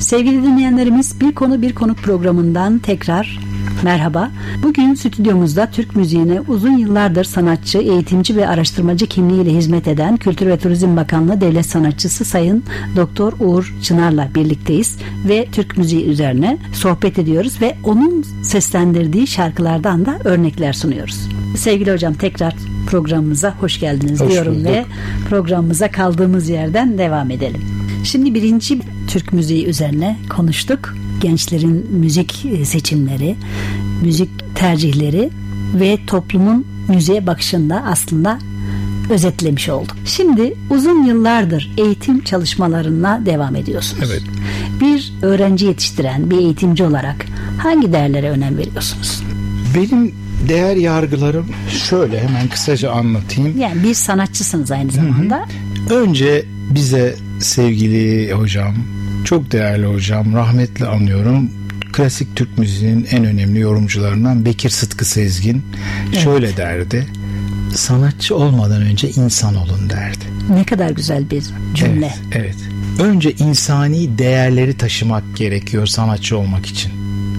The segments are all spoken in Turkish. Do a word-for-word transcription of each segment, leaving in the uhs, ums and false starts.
Sevgili dinleyenlerimiz, Bir Konu Bir Konuk programından tekrar merhaba. Bugün stüdyomuzda Türk müziğine uzun yıllardır sanatçı, eğitimci ve araştırmacı kimliğiyle hizmet eden Kültür ve Turizm Bakanlığı Devlet Sanatçısı Sayın Doktor Uğur Çınar'la birlikteyiz ve Türk müziği üzerine sohbet ediyoruz ve onun seslendirdiği şarkılardan da örnekler sunuyoruz. Sevgili hocam, tekrar programımıza hoş geldiniz hoş diyorum bulduk. Ve programımıza kaldığımız yerden devam edelim. Şimdi birinci Türk müziği üzerine konuştuk. Gençlerin müzik seçimleri, müzik tercihleri ve toplumun müziğe bakışında aslında özetlemiş olduk. Şimdi uzun yıllardır eğitim çalışmalarına devam ediyorsunuz. Evet. Bir öğrenci yetiştiren bir eğitimci olarak hangi değerlere önem veriyorsunuz? Benim değer yargılarım şöyle, hemen kısaca anlatayım. Yani bir sanatçısınız aynı zamanda. Hı hı. Önce bize sevgili hocam, çok değerli hocam, rahmetle anıyorum, klasik Türk müziğinin en önemli yorumcularından Bekir Sıtkı Sezgin evet. şöyle derdi: sanatçı olmadan önce insan olun derdi. Ne kadar güzel bir cümle. Evet, evet. Önce insani değerleri taşımak gerekiyor sanatçı olmak için.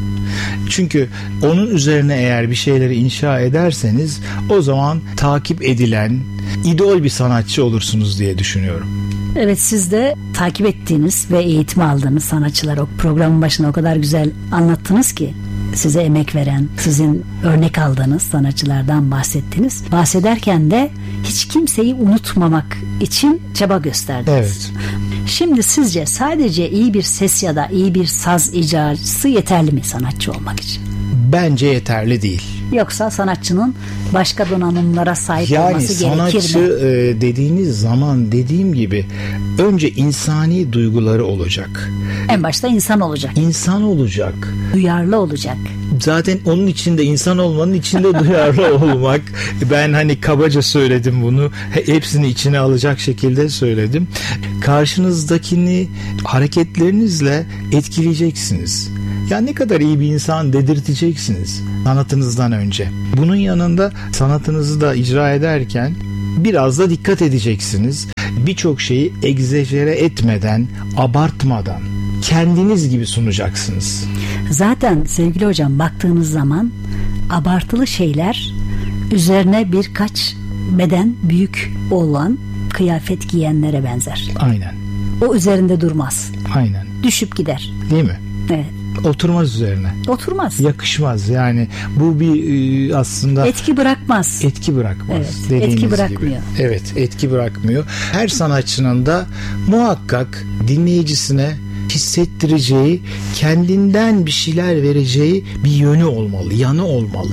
Çünkü onun üzerine eğer bir şeyleri inşa ederseniz o zaman takip edilen, idol bir sanatçı olursunuz diye düşünüyorum. Evet, siz de takip ettiğiniz ve eğitim aldığınız sanatçılar, o programın başına o kadar güzel anlattınız ki, size emek veren, sizin örnek aldığınız sanatçılardan bahsettiniz. Bahsederken de hiç kimseyi unutmamak için çaba gösterdiniz. Evet. Şimdi sizce sadece iyi bir ses ya da iyi bir saz icracısı yeterli mi sanatçı olmak için? Bence yeterli değil. Yoksa sanatçının başka donanımlara sahip yani olması gerekir mi? Yani sanatçı dediğiniz zaman, dediğim gibi, önce insani duyguları olacak. En başta insan olacak. İnsan olacak. Duyarlı olacak. Zaten onun içinde, insan olmanın içinde duyarlı olmak. Ben hani kabaca söyledim bunu. Hepsini içine alacak şekilde söyledim. Karşınızdakini hareketlerinizle etkileyeceksiniz. Ya ne kadar iyi bir insan dedirteceksiniz sanatınızdan önce. Bunun yanında sanatınızı da icra ederken biraz da dikkat edeceksiniz. Birçok şeyi egzajere etmeden, abartmadan kendiniz gibi sunacaksınız. Zaten sevgili hocam, baktığınız zaman abartılı şeyler üzerine birkaç beden büyük olan kıyafet giyenlere benzer. Aynen. O üzerinde durmaz. Aynen. Düşüp gider. Değil mi? Evet. Oturmaz üzerine. Oturmaz. Yakışmaz. Yani bu bir aslında etki bırakmaz. Etki bırakmaz. Evet. Etki bırakmıyor. Gibi. Evet, etki bırakmıyor. Her sanatçının da muhakkak dinleyicisine hissettireceği, kendinden bir şeyler vereceği bir yönü olmalı, yanı olmalı.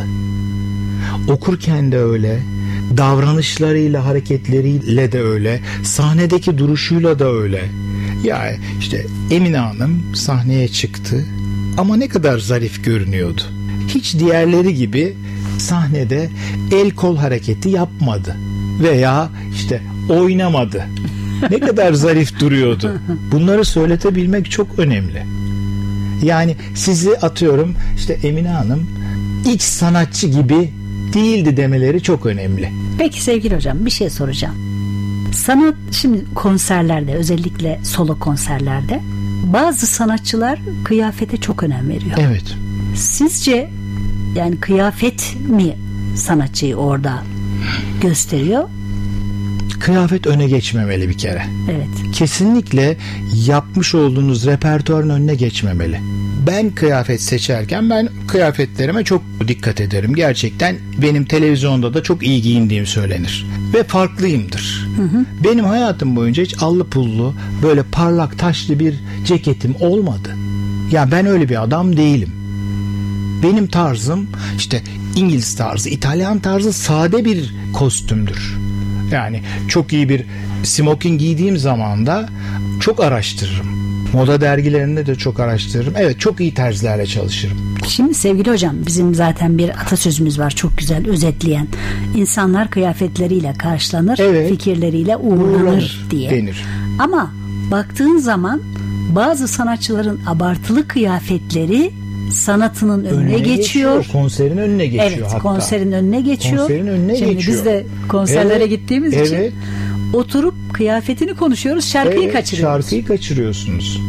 Okurken de öyle, davranışlarıyla, hareketleriyle de öyle, sahnedeki duruşuyla da öyle. Ya işte Emine Hanım sahneye çıktı ama ne kadar zarif görünüyordu. Hiç diğerleri gibi sahnede el kol hareketi yapmadı veya işte oynamadı. Ne kadar zarif duruyordu. Bunları söyletebilmek çok önemli. Yani sizi atıyorum işte Emine Hanım X sanatçı gibi değildi demeleri çok önemli. Peki sevgili hocam, bir şey soracağım. Sanat, şimdi konserlerde, özellikle solo konserlerde bazı sanatçılar kıyafete çok önem veriyor. Evet. Sizce yani kıyafet mi sanatçıyı orada gösteriyor? Kıyafet öne geçmemeli bir kere. Evet. Kesinlikle yapmış olduğunuz repertuarın önüne geçmemeli. Ben kıyafet seçerken ben kıyafetlerime çok dikkat ederim. Gerçekten benim televizyonda da çok iyi giyindiğim söylenir. Ve farklıyımdır. Hı hı. Benim hayatım boyunca hiç allı pullu, böyle parlak taşlı bir ceketim olmadı. Ya ben öyle bir adam değilim. Benim tarzım işte İngiliz tarzı, İtalyan tarzı sade bir kostümdür. Yani çok iyi bir smoking giydiğim zaman da çok araştırırım. Moda dergilerinde de çok araştırırım. Evet, çok iyi terzilerle çalışırım. Şimdi sevgili hocam, bizim zaten bir atasözümüz var çok güzel özetleyen. İnsanlar kıyafetleriyle karşılanır, evet, fikirleriyle uğurlanır, uğurlanır diye. Denir. Ama baktığın zaman bazı sanatçıların abartılı kıyafetleri sanatının önüne, önüne geçiyor. geçiyor. Konserin önüne geçiyor evet, hatta. konserin önüne geçiyor. Konserin önüne Şimdi geçiyor. biz de konserlere evet, gittiğimiz evet. için oturup kıyafetini konuşuyoruz, şarkıyı evet, kaçırıyoruz. Şarkıyı kaçırıyorsunuz.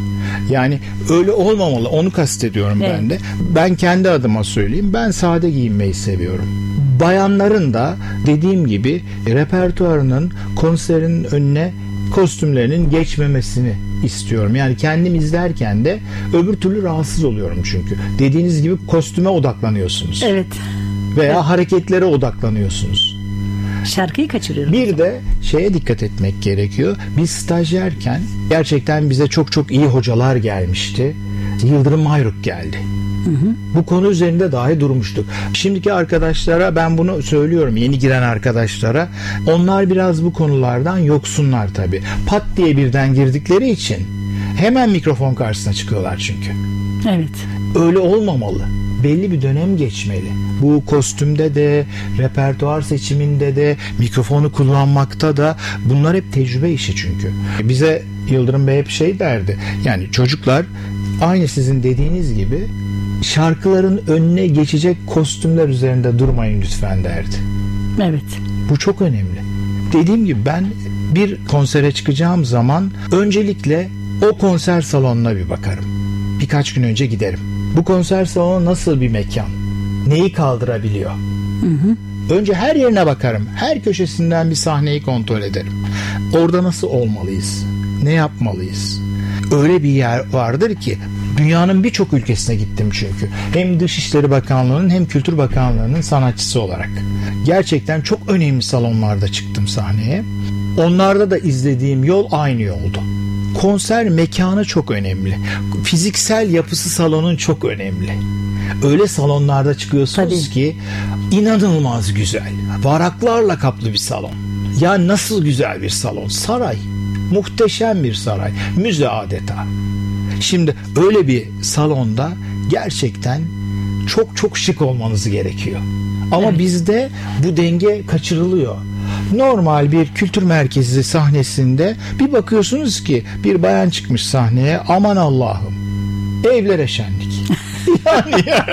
Yani öyle olmamalı. Onu kastediyorum evet. ben de. Ben kendi adıma söyleyeyim. Ben sade giyinmeyi seviyorum. Bayanların da dediğim gibi repertuarının konserin önüne kostümlerinin geçmemesini istiyorum. Yani kendim izlerken de öbür türlü rahatsız oluyorum çünkü. Dediğiniz gibi kostüme odaklanıyorsunuz. Evet. Veya evet. hareketlere odaklanıyorsunuz. Şarkıyı kaçırıyorum. Bir de şeye dikkat etmek gerekiyor. Biz stajyerken gerçekten bize çok çok iyi hocalar gelmişti. Yıldırım Mayruk geldi. Hı hı. Bu konu üzerinde dahi durmuştuk. Şimdiki arkadaşlara ben bunu söylüyorum, yeni giren arkadaşlara. Onlar biraz bu konulardan yoksunlar tabii. Pat diye birden girdikleri için hemen mikrofon karşısına çıkıyorlar çünkü. Evet. Öyle olmamalı. Belli bir dönem geçmeli. Bu kostümde de, repertuar seçiminde de, mikrofonu kullanmakta da, bunlar hep tecrübe işi çünkü. Bize Yıldırım Bey hep şey derdi. Yani çocuklar aynı sizin dediğiniz gibi şarkıların önüne geçecek kostümler üzerinde durmayın lütfen derdi. Evet. Bu çok önemli. Dediğim gibi ben bir konsere çıkacağım zaman öncelikle o konser salonuna bir bakarım. Birkaç gün önce giderim. Bu konser salonu nasıl bir mekan? Neyi kaldırabiliyor? Hı hı. Önce her yerine bakarım. Her köşesinden bir sahneyi kontrol ederim. Orada nasıl olmalıyız? Ne yapmalıyız? Öyle bir yer vardır ki dünyanın birçok ülkesine gittim çünkü. Hem Dışişleri Bakanlığı'nın hem Kültür Bakanlığı'nın sanatçısı olarak. Gerçekten çok önemli salonlarda çıktım sahneye. Onlarda da izlediğim yol aynı yoldu. Konser mekanı çok önemli. Fiziksel yapısı salonun çok önemli. Öyle salonlarda çıkıyorsunuz Tabii. ki inanılmaz güzel. Varaklarla kaplı bir salon. Ya nasıl güzel bir salon. Saray. Muhteşem bir saray. Müze adeta. Şimdi öyle bir salonda gerçekten çok çok şık olmanız gerekiyor. Ama evet. bizde bu denge kaçırılıyor. Normal bir kültür merkezi sahnesinde bir bakıyorsunuz ki bir bayan çıkmış sahneye, aman Allah'ım, evlere şenlik. Yani ya,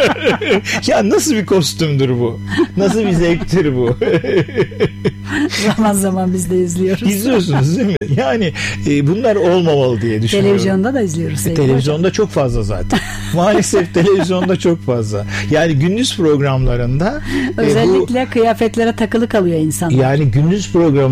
ya nasıl bir kostümdür bu? Nasıl bir zevktir bu? Zaman zaman biz de izliyoruz. İzliyorsunuz değil mi? Yani e, bunlar olmamalı diye düşünüyorum. Televizyonda da izliyoruz. E, televizyonda hocam. Çok fazla zaten. Maalesef televizyonda çok fazla. Yani gündüz programlarında özellikle e, bu, kıyafetlere takılı kalıyor insan. Yani gündüz programı